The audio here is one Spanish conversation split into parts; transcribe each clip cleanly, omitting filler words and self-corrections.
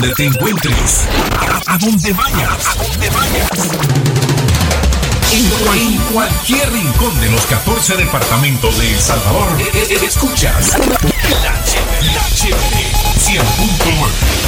donde te encuentres, a donde vayas, en cualquier rincón de los 14 departamentos de El Salvador, escuchas La Chévere 100.9.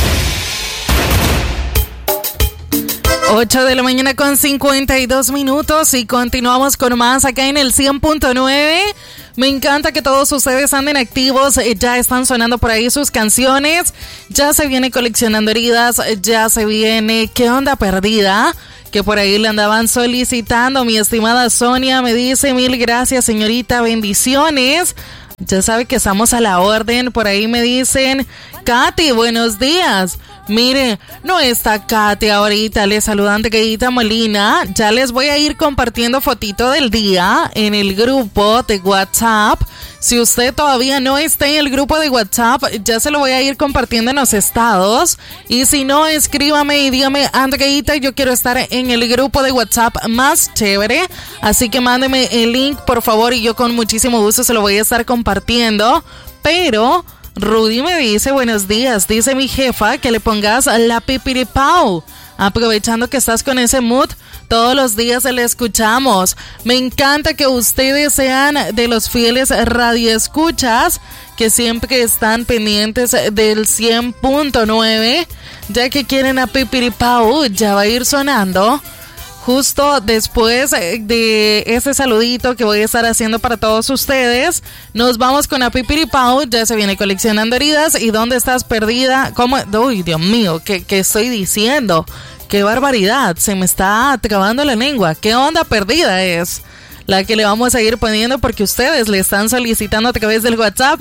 8 de la mañana con 52 minutos y continuamos con más acá en el 100.9. Me encanta que todos ustedes anden activos, ya están sonando por ahí sus canciones, ya se viene Coleccionando Heridas, ya se viene ¿Qué onda perdida? Que por ahí le andaban solicitando. Mi estimada Sonia me dice: mil gracias, señorita, bendiciones. Ya sabe que estamos a la orden. Por ahí me dicen: Katy, buenos días. Mire, no está Katy ahorita, les saludan de Gayita Molina. Ya les voy a ir compartiendo fotito del día en el grupo de WhatsApp. Si usted todavía no está en el grupo de WhatsApp, ya se lo voy a ir compartiendo en los estados. Y si no, escríbame y dígame: Andreita, yo quiero estar en el grupo de WhatsApp más chévere. Así que mándeme el link, por favor, y yo con muchísimo gusto se lo voy a estar compartiendo. Pero Rudy me dice: buenos días, dice mi jefa que le pongas la pipiripau. Aprovechando que estás con ese mood, todos los días le escuchamos. Me encanta que ustedes sean de los fieles radioescuchas que siempre están pendientes del 100.9, ya que quieren a pipiripau. Ya va a ir sonando justo después de ese saludito que voy a estar haciendo para todos ustedes. Nos vamos con la pipiripau. Ya se viene Coleccionando Heridas. ¿Y dónde estás perdida? ¿Cómo? Uy, Dios mío, ¿qué estoy diciendo? ¡Qué barbaridad! Se me está trabando la lengua. ¿Qué onda perdida es? La que le vamos a ir poniendo porque ustedes le están solicitando a través del WhatsApp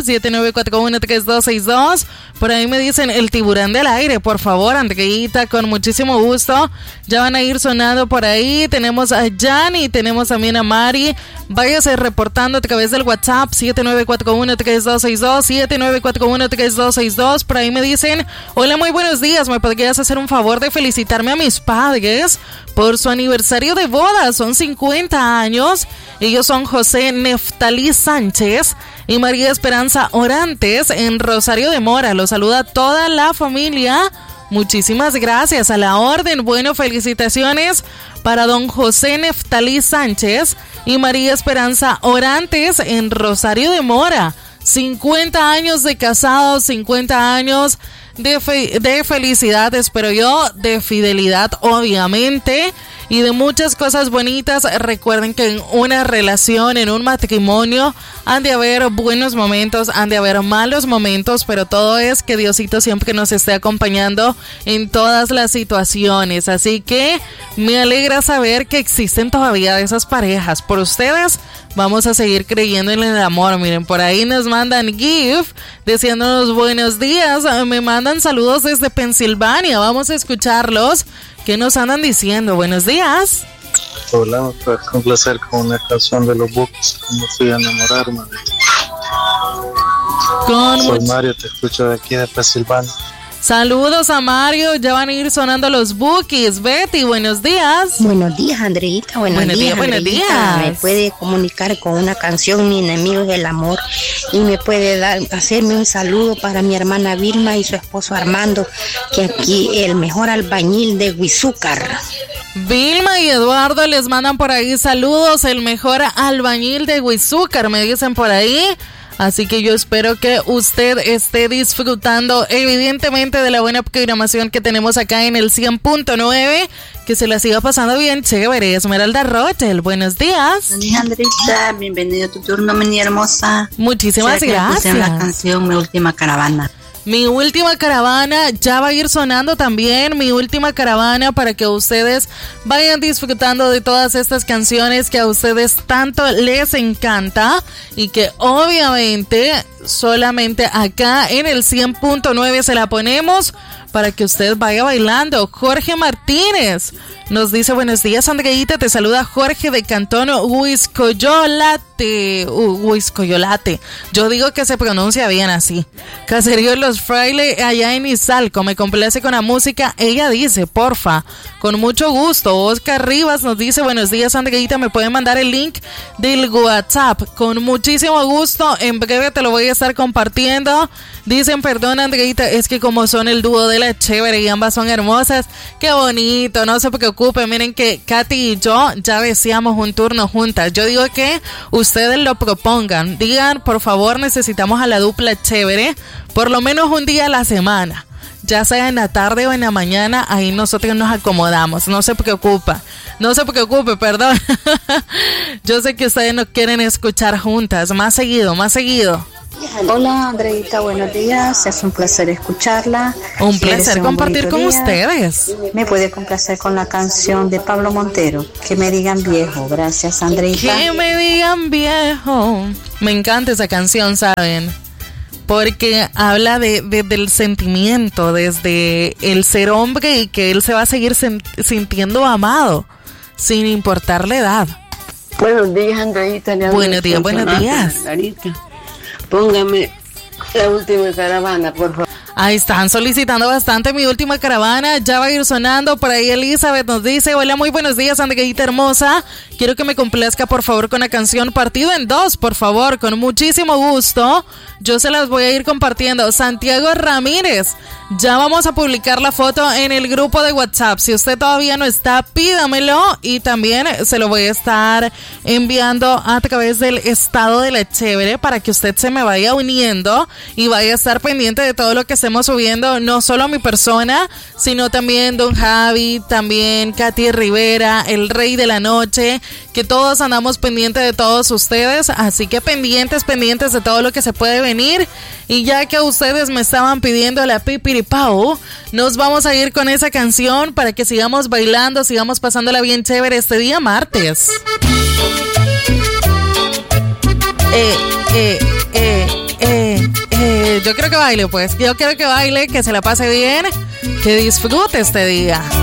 79413262. Por ahí me dicen: el tiburón del aire, por favor, Andreita, con muchísimo gusto. Ya van a ir sonando por ahí. Tenemos a Yanni, tenemos también a Mari. Váyase reportando a través del WhatsApp 79413262, 79413262. Por ahí me dicen: hola, muy buenos días, ¿me podrías hacer un favor de felicitarme a mis padres por su aniversario de boda? Son 50 años. Ellos son José Neftalí Sánchez y María Esperanza Orantes en Rosario de Mora. Los saluda toda la familia. Muchísimas gracias, a la orden. Bueno, felicitaciones para don José Neftalí Sánchez y María Esperanza Orantes en Rosario de Mora. 50 años de casados, 50 años de felicidad, espero yo, de fidelidad, obviamente, y de muchas cosas bonitas. Recuerden que en una relación, en un matrimonio, han de haber buenos momentos, han de haber malos momentos, pero todo es que Diosito siempre nos esté acompañando en todas las situaciones. Así que me alegra saber que existen todavía esas parejas. Por ustedes vamos a seguir creyendo en el amor. Miren, por ahí nos mandan GIF deseándonos buenos días. Me mandan saludos desde Pensilvania. Vamos a escucharlos. ¿Qué nos andan diciendo? Buenos días. Hola, me puedes complacer con una canción de los Bukis, como fui a enamorarme. Soy Mario, te escucho de aquí de Pensilvania. Saludos a Mario, ya van a ir sonando los Bukis. Betty, buenos días. Buenos días, Andreita, buenos días. Buenos días. Me puede comunicar con una canción, Mi enemigo es el amor, y me puede hacerme un saludo para mi hermana Vilma y su esposo Armando, que aquí el mejor albañil de Huizúcar. Vilma y Eduardo les mandan por ahí saludos, el mejor albañil de Huizúcar, me dicen por ahí. Así que yo espero que usted esté disfrutando evidentemente de la buena programación que tenemos acá en el 100.9, que se la siga pasando bien chévere. Esmeralda Rochel, buenos días. Buenos días, Andrita, bienvenido a tu turno, mi hermosa. Muchísimas gracias. La canción Mi Última Caravana. Mi Última Caravana ya va a ir sonando también, Mi Última Caravana, para que ustedes vayan disfrutando de todas estas canciones que a ustedes tanto les encanta y que obviamente solamente acá en el 100.9 se la ponemos para que usted vaya bailando. Jorge Martínez nos dice: buenos días, Andreita, te saluda Jorge de Cantón Huizcoyolate. Huizcoyolate. Yo digo que se pronuncia bien así. Caserío Los Frailes, allá en Izalco. Me complace con la música. Ella dice, porfa, con mucho gusto. Oscar Rivas nos dice: buenos días, Andreita, me pueden mandar el link del WhatsApp. Con muchísimo gusto. En breve te lo voy a estar compartiendo. Dicen, perdón, Andreita, es que como son el dúo de la chévere y ambas son hermosas, qué bonito, no se preocupen. Miren que Katy y yo ya deseamos un turno juntas. Yo digo que ustedes lo propongan. Digan, por favor, necesitamos a la dupla chévere por lo menos un día a la semana. Ya sea en la tarde o en la mañana, ahí nosotros nos acomodamos. No se preocupe, perdón. Yo sé que ustedes nos quieren escuchar juntas, más seguido. Hola Andreita, buenos días, es un placer escucharla. Un placer compartir con ustedes. Me puede complacer con la canción de Pablo Montero, Que me digan viejo. Gracias, Andreita. Que me digan viejo. Me encanta esa canción, ¿saben? Porque habla del sentimiento, desde el ser hombre y que él se va a seguir sintiendo amado, sin importar la edad. Buenos días, Andreita. Buenos días. Póngame La Última Caravana, por favor. Ahí están solicitando bastante Mi Última Caravana, ya va a ir sonando. Por ahí Elizabeth nos dice, hola, muy buenos días, Andreita hermosa. Quiero que me complazca por favor con la canción Partido en Dos, por favor, con muchísimo gusto. Yo se las voy a ir compartiendo. Santiago Ramírez, ya vamos a publicar la foto en el grupo de WhatsApp. Si usted todavía no está, pídamelo y también se lo voy a estar enviando a través del estado de la chévere para que usted se me vaya uniendo y vaya a estar pendiente de todo lo que estemos subiendo, no solo a mi persona, sino también Don Javi, también Katy Rivera, el Rey de la Noche, que todos andamos pendientes de todos ustedes, así que pendientes de todo lo que se puede venir. Y ya que ustedes me estaban pidiendo la pipiripao, nos vamos a ir con esa canción para que sigamos bailando, sigamos pasándola bien chévere este día martes. Yo quiero que baile, pues. Yo quiero que baile, que se la pase bien, que disfrute este día.